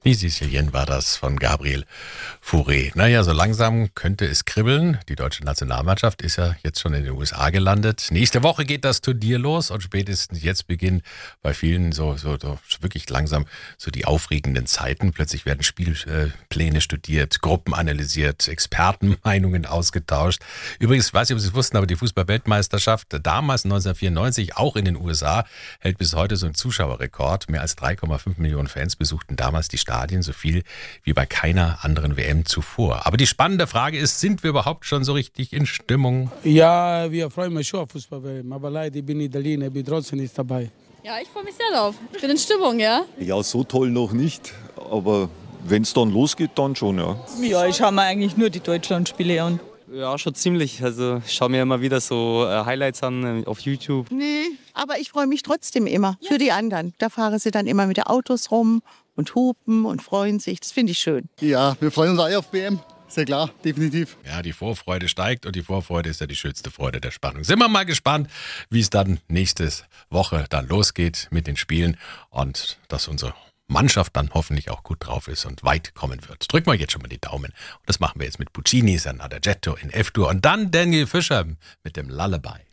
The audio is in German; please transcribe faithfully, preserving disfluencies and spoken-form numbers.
Easy Cheyenne war das von Gabriel Fauré. Naja, so langsam könnte es kribbeln. Die deutsche Nationalmannschaft ist ja jetzt schon in den U S A gelandet. Nächste Woche geht das Turnier los und spätestens jetzt beginnen bei vielen so, so, so wirklich langsam so die aufregenden Zeiten. Plötzlich werden Spielpläne studiert, Gruppen analysiert, Expertenmeinungen ausgetauscht. Übrigens, weiß ich, ob Sie es wussten, aber die Fußball-Weltmeisterschaft damals neunzehnhundertvierundneunzig, auch in den U S A, hält bis heute so einen Zuschauerrekord. Mehr als drei Komma fünf Millionen Fans besuchten damals die Stadien, so viel wie bei keiner anderen W M zuvor. Aber die spannende Frage ist, sind wir überhaupt schon so richtig in Stimmung? Ja, wir freuen uns schon auf Fußball-W M, aber leider, ich bin Italiener, ich bin trotzdem nicht dabei. Ja, ich freue mich sehr drauf. Ich bin in Stimmung, ja. Ja, so toll noch nicht, aber wenn es dann losgeht, dann schon, ja. Ja, ich schaue mir eigentlich nur die Deutschlandspiele an. Ja, schon ziemlich. Also ich schaue mir immer wieder so äh, Highlights an äh, auf YouTube. Nee, aber ich freue mich trotzdem immer für die anderen. Da fahren sie dann immer mit den Autos rum und hupen und freuen sich. Das finde ich schön. Ja, wir freuen uns alle auf W M. Sehr klar, definitiv. Ja, die Vorfreude steigt und die Vorfreude ist ja die schönste Freude der Spannung. Sind wir mal gespannt, wie es dann nächste Woche dann losgeht mit den Spielen und dass unsere Mannschaft dann hoffentlich auch gut drauf ist und weit kommen wird. Drücken wir jetzt schon mal die Daumen. Und das machen wir jetzt mit Puccini, San Adagetto in F-Dur und dann Daniel Fischer mit dem Lullaby.